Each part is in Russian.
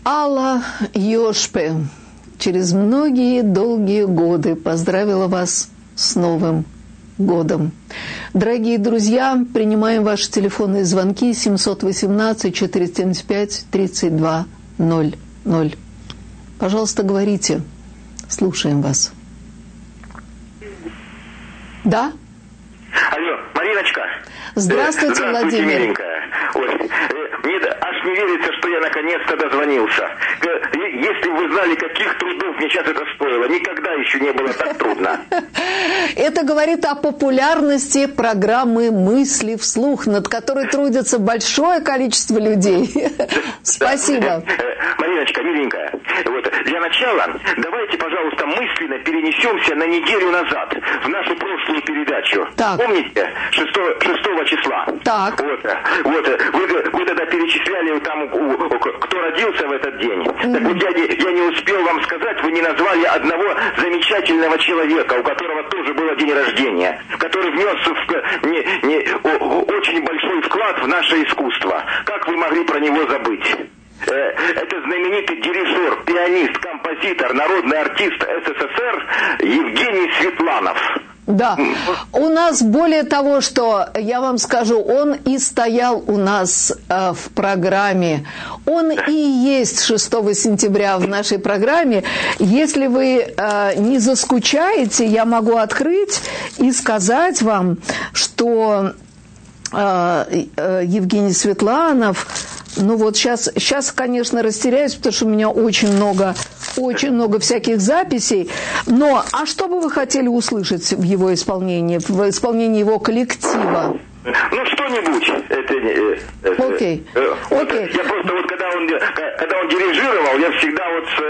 Алла Йошпе через многие долгие годы поздравила вас с Новым годом. Дорогие друзья, принимаем ваши телефонные звонки 718-475-3200. Пожалуйста, говорите. Слушаем вас. Да? Алло, Мариночка. Здравствуйте, Владимир. Миленькая. Ой, мне аж не верится, что я наконец-то дозвонился. Если бы вы знали, каких трудов мне сейчас это стоило, никогда еще не было так трудно. Это говорит о популярности программы «Мысли вслух», над которой трудится большое количество людей. Спасибо. Мариночка, миленькая, вот для начала давайте, пожалуйста, мысленно перенесемся на неделю назад в нашу прошлую передачу. Так. Помните? 6 числа. Так. Вот вы тогда перечисляли там, кто родился в этот день. Так вот, я не успел вам сказать, вы не назвали одного замечательного человека, у которого тоже был день рождения, который внес очень большой вклад в наше искусство. Как вы могли про него забыть? Это знаменитый дирижер, пианист, композитор, народный артист СССР Евгений Светланов. Да, у нас более того, что я вам скажу, он и стоял у нас в программе, он и есть 6 сентября в нашей программе. Если вы не заскучаете, я могу открыть и сказать вам, что Евгений Светланов, ну вот сейчас, конечно, растеряюсь, потому что у меня очень много всяких записей. Но, а что бы вы хотели услышать в его исполнении, в исполнении его коллектива? Ну, что-нибудь. Окей. Я просто вот, когда он дирижировал, я всегда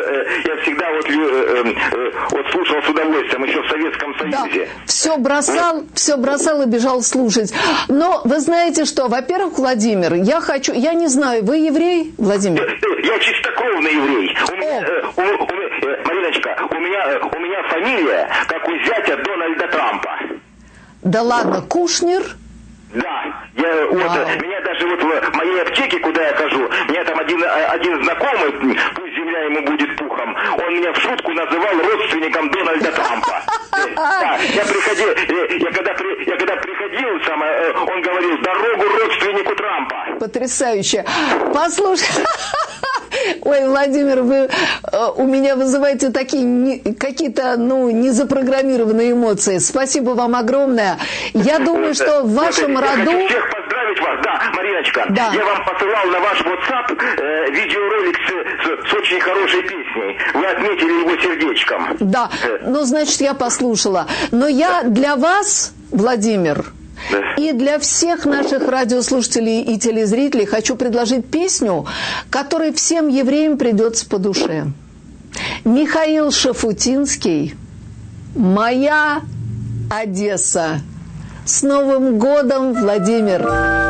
слушал с удовольствием, еще в Советском Союзе. Да, все бросал и бежал слушать. Но вы знаете что, во-первых, Владимир, я не знаю, вы еврей, Владимир? Я чистокровный еврей. Мариночка, у меня фамилия, как у зятя Дональда Трампа. Да ладно, Кушнер? Да, меня даже вот в моей аптеке, куда я хожу, меня там один знакомый, пусть земля ему будет пухом, он меня в шутку называл родственником Дональда Трампа. Да, я когда приходил, он говорил: дорогу родственнику Трампа. Потрясающе. Послушай, ой, Владимир, вы у меня вызываете такие какие-то, незапрограммированные эмоции. Спасибо вам огромное. Я думаю, что в вашем роду... Я хочу всех поздравить вас. Да, Мариночка, да. Я вам посылал на ваш WhatsApp видеоролик с очень хорошей песней. Вы отметили его сердечком. Да, значит, я послушала. Но я для вас, Владимир... Да. И для всех наших радиослушателей и телезрителей хочу предложить песню, которая всем евреям придется по душе. Михаил Шафутинский «Моя Одесса». С Новым годом, Владимир!